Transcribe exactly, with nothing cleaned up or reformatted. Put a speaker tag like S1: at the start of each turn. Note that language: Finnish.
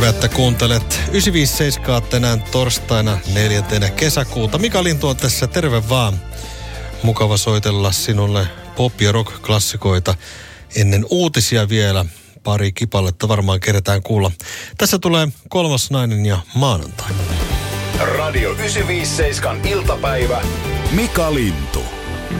S1: Hyvä, että kuuntelet yhdeksänsataaviisikymmentäseitsemän tänään torstaina neljäntenä kesäkuuta. Mika Lintu on tässä, terve vaan. Mukava soitella sinulle pop- ja rock-klassikoita ennen uutisia vielä. Pari kipaletta varmaan keretään kuulla. Tässä tulee Kolmas nainen ja Maanantai.
S2: Radio yhdeksänsataaviisikymmentäseitsemän iltapäivä. Mika Lintu.